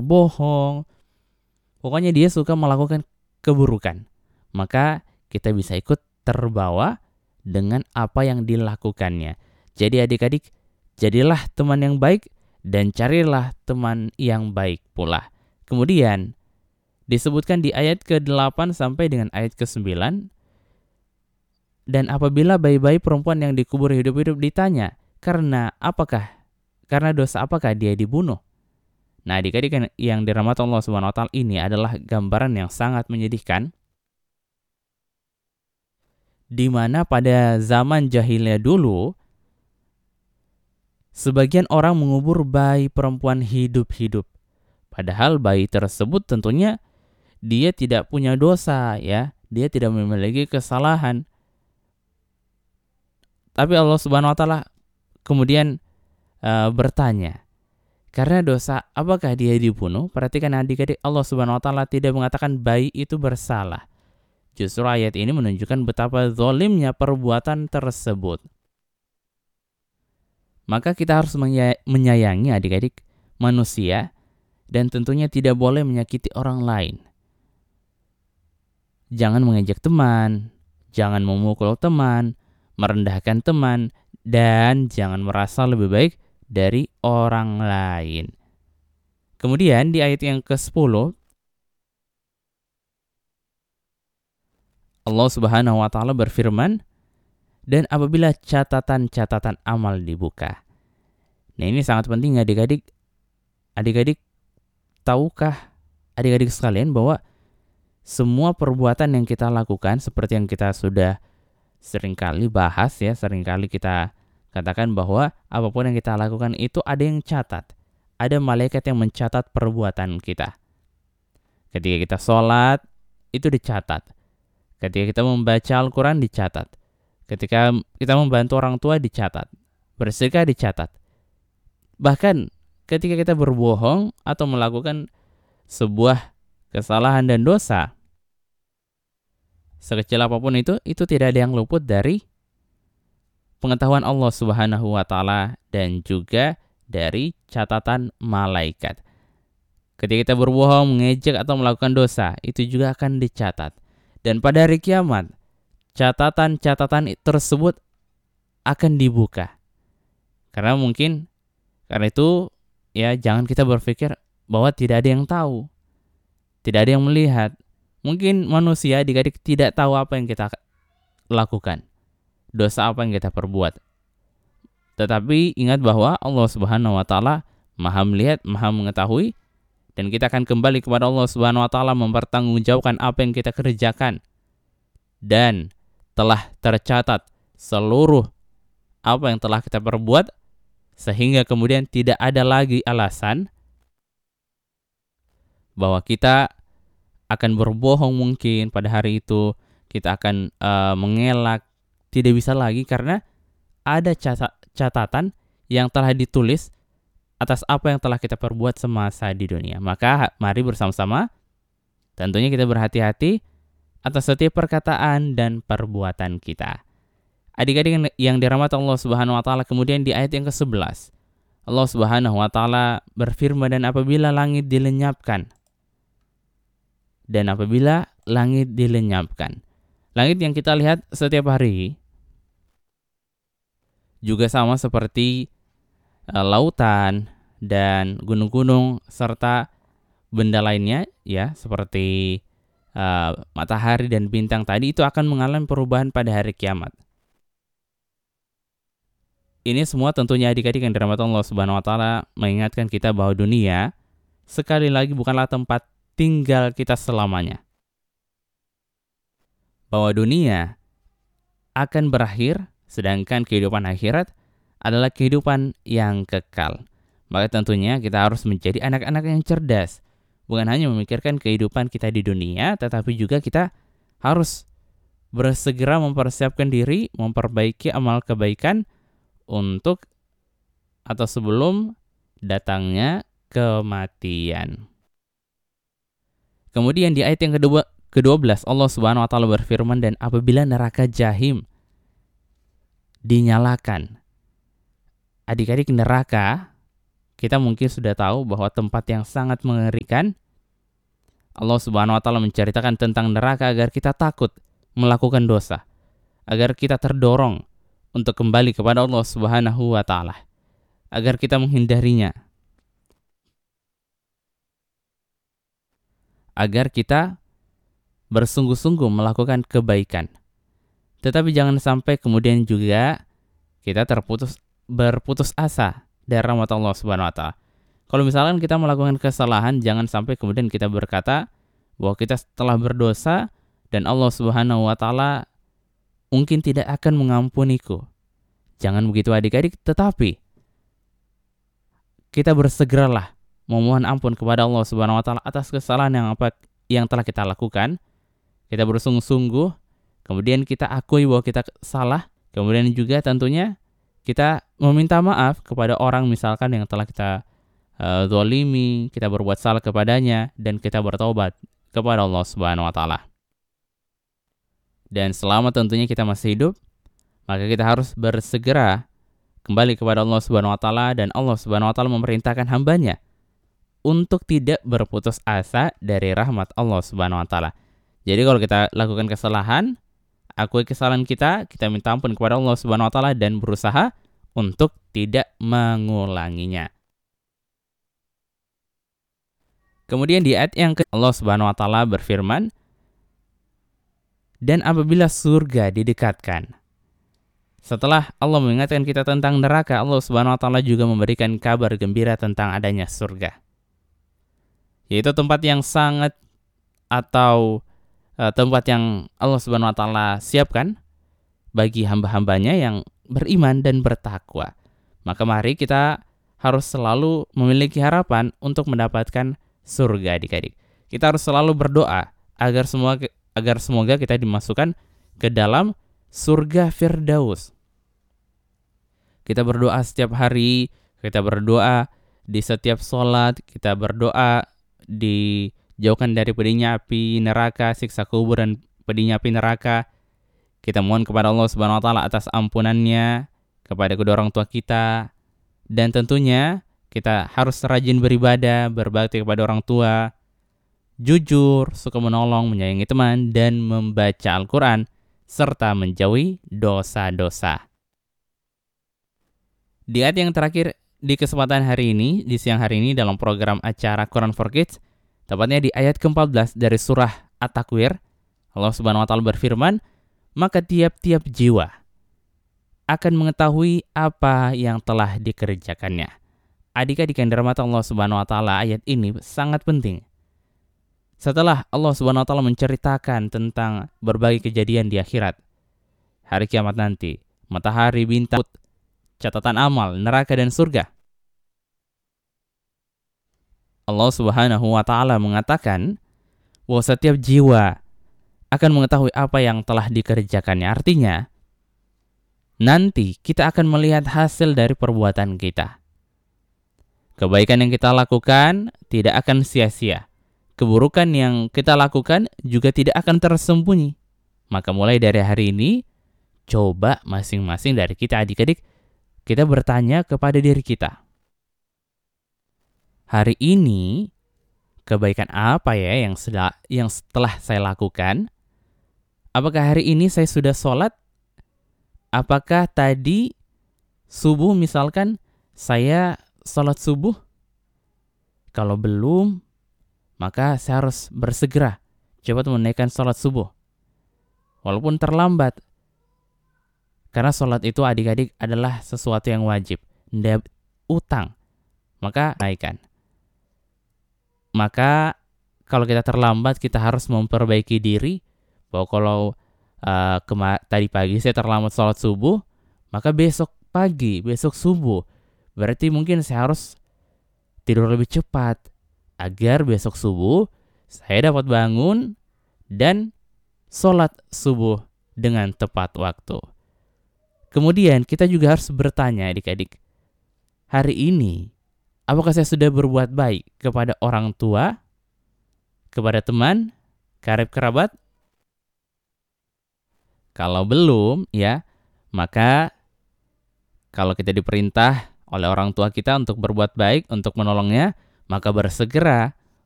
berbohong. Pokoknya dia suka melakukan keburukan. Maka kita bisa ikut terbawa dengan apa yang dilakukannya. Jadi adik-adik, jadilah teman yang baik dan carilah teman yang baik pula. Kemudian disebutkan di ayat ke-8 sampai dengan ayat ke-9, dan apabila bayi-bayi perempuan yang dikubur hidup-hidup ditanya, karena dosa apakah dia dibunuh? Nah, adik-adik yang dirahmati Allah Subhanahu wa taala, ini adalah gambaran yang sangat menyedihkan, di mana pada zaman jahiliyah dulu sebagian orang mengubur bayi perempuan hidup-hidup. Padahal bayi tersebut tentunya dia tidak punya dosa, ya. Dia tidak memiliki kesalahan. Tapi Allah Subhanahu wa taala kemudian bertanya, karena dosa apakah dia dibunuh? Perhatikan adik-adik, Allah Subhanahu wa taala tidak mengatakan bayi itu bersalah. Justru ayat ini menunjukkan betapa zalimnya perbuatan tersebut. Maka kita harus menyayangi adik-adik manusia dan tentunya tidak boleh menyakiti orang lain. Jangan mengejek teman, jangan memukul teman, merendahkan teman, dan jangan merasa lebih baik dari orang lain. Kemudian di ayat yang ke-10, Allah Subhanahu wa taala berfirman, dan apabila catatan-catatan amal dibuka. Nah, ini sangat penting adik-adik. Adik-adik, tahukah adik-adik sekalian bahwa semua perbuatan yang kita lakukan, seperti yang kita sudah seringkali bahas, ya, seringkali kita katakan bahwa apapun yang kita lakukan itu ada yang catat. Ada malaikat yang mencatat perbuatan kita. Ketika kita sholat, itu dicatat. Ketika kita membaca Al-Quran, dicatat. Ketika kita membantu orang tua, dicatat. Bersedekah, dicatat. Bahkan ketika kita berbohong atau melakukan sebuah kesalahan dan dosa, sekecil apapun itu tidak ada yang luput dari pengetahuan Allah Subhanahu wa taala dan juga dari catatan malaikat. Ketika kita berbohong, mengejek atau melakukan dosa, itu juga akan dicatat. Dan pada hari kiamat, catatan-catatan tersebut akan dibuka. Karena itu ya, jangan kita berpikir bahwa tidak ada yang tahu, tidak ada yang melihat. Mungkin manusia adik-adik tidak tahu apa yang kita lakukan, dosa apa yang kita perbuat. Tetapi ingat bahwa Allah Subhanahu wa taala Maha melihat, Maha mengetahui, dan kita akan kembali kepada Allah Subhanahu wa taala mempertanggungjawabkan apa yang kita kerjakan. Dan telah tercatat seluruh apa yang telah kita perbuat, sehingga kemudian tidak ada lagi alasan bahwa kita akan berbohong mungkin pada hari itu, kita akan mengelak. Tidak bisa lagi karena ada catatan yang telah ditulis atas apa yang telah kita perbuat semasa di dunia. Maka mari bersama-sama tentunya kita berhati-hati atas setiap perkataan dan perbuatan kita. Adik-adik yang dirahmati Allah Subhanahu wa taala, kemudian di ayat yang ke-11, Allah Subhanahu wa taala berfirman, dan apabila langit dilenyapkan. Langit yang kita lihat setiap hari juga sama seperti lautan dan gunung-gunung serta benda lainnya, ya, seperti matahari dan bintang tadi, itu akan mengalami perubahan pada hari kiamat. Ini semua tentunya adik-adik yang dirahmati Allah Subhanahu wa taala mengingatkan kita bahwa dunia sekali lagi bukanlah tempat tinggal kita selamanya. Bahwa dunia akan berakhir, sedangkan kehidupan akhirat adalah kehidupan yang kekal. Maka tentunya kita harus menjadi anak-anak yang cerdas. Bukan hanya memikirkan kehidupan kita di dunia, tetapi juga kita harus bersegera mempersiapkan diri, memperbaiki amal kebaikan untuk atau sebelum datangnya kematian. Kemudian di ayat yang ke-12 Allah Subhanahu wa taala berfirman, dan apabila neraka Jahim dinyalakan. Adik-adik, neraka kita mungkin sudah tahu bahwa tempat yang sangat mengerikan. Allah Subhanahu wa taala menceritakan tentang neraka agar kita takut melakukan dosa, agar kita terdorong untuk kembali kepada Allah Subhanahu wa taala, agar kita menghindarinya, agar kita bersungguh-sungguh melakukan kebaikan. Tetapi jangan sampai kemudian juga kita berputus asa dari rahmat Allah Subhanahu wa taala. Kalau misalkan kita melakukan kesalahan, jangan sampai kemudian kita berkata bahwa kita telah berdosa dan Allah Subhanahu wa taala mungkin tidak akan mengampuniku. Jangan begitu adik-adik, tetapi kita bersegeralah memohon ampun kepada Allah Subhanahu wa taala atas kesalahan yang telah kita lakukan. Kita bersungguh-sungguh, kemudian kita akui bahwa kita salah, kemudian juga tentunya kita meminta maaf kepada orang misalkan yang telah kita zalimi, kita berbuat salah kepadanya, dan kita bertobat kepada Allah Subhanahu wa taala. Dan selama tentunya kita masih hidup, maka kita harus bersegera kembali kepada Allah Subhanahu wa taala, dan Allah Subhanahu wa taala memerintahkan hambanya untuk tidak berputus asa dari rahmat Allah Subhanahu wa taala. Jadi kalau kita lakukan kesalahan, akui kesalahan kita minta ampun kepada Allah Subhanahu wa taala dan berusaha untuk tidak mengulanginya. Kemudian di ayat yang Allah Subhanahu wa taala berfirman, dan apabila surga didekatkan. Setelah Allah mengingatkan kita tentang neraka, Allah Subhanahu wa taala juga memberikan kabar gembira tentang adanya surga. Yaitu tempat yang sangat atau tempat yang Allah Subhanahu wa taala siapkan bagi hamba-hambanya yang beriman dan bertakwa. Maka mari kita harus selalu memiliki harapan untuk mendapatkan surga, adik-adik. Kita harus selalu berdoa agar semoga kita dimasukkan ke dalam surga Firdaus. Kita berdoa setiap hari, kita berdoa di setiap sholat, kita berdoa dijauhkan dari pedihnya api neraka, siksa kubur dan pedihnya api neraka. Kita mohon kepada Allah Subhanahu wa taala atas ampunannya, kepada kedua orang tua kita, dan tentunya kita harus rajin beribadah, berbakti kepada orang tua, jujur, suka menolong, menyayangi teman, dan membaca Al-Quran, serta menjauhi dosa-dosa. Di ayat yang terakhir di kesempatan hari ini, di siang hari ini dalam program acara Quran for Kids, tepatnya di ayat ke-14 dari surah At-Takwir, Allah Subhanahu wa taala berfirman, maka tiap-tiap jiwa akan mengetahui apa yang telah dikerjakannya. Adik-adik yang dirahmati Allah Subhanahu wa taala, ayat ini sangat penting. Setelah Allah Subhanahu wa taala menceritakan tentang berbagai kejadian di akhirat, hari kiamat nanti, matahari, bintang, catatan amal, neraka dan surga, Allah Subhanahu wa taala mengatakan bahwa setiap jiwa akan mengetahui apa yang telah dikerjakannya. Artinya, nanti kita akan melihat hasil dari perbuatan kita. Kebaikan yang kita lakukan tidak akan sia-sia. Keburukan yang kita lakukan juga tidak akan tersembunyi. Maka mulai dari hari ini, coba masing-masing dari kita adik-adik, kita bertanya kepada diri kita. Hari ini, kebaikan apa ya yang setelah saya lakukan? Apakah hari ini saya sudah sholat? Apakah tadi subuh misalkan saya sholat subuh? Kalau belum, maka saya harus bersegera cepat menaikkan sholat subuh. Walaupun terlambat. Karena sholat itu adik-adik adalah sesuatu yang wajib. Tidak utang. Maka naikkan. Maka kalau kita terlambat, kita harus memperbaiki diri. Bahwa kalau tadi pagi saya terlambat sholat subuh, maka besok pagi, besok subuh, berarti mungkin saya harus tidur lebih cepat agar besok subuh saya dapat bangun dan sholat subuh dengan tepat waktu. Kemudian kita juga harus bertanya adik-adik, hari ini apakah saya sudah berbuat baik kepada orang tua, kepada teman, karib kerabat? Kalau belum, ya, maka kalau kita diperintah oleh orang tua kita untuk berbuat baik, untuk menolongnya, maka bersegera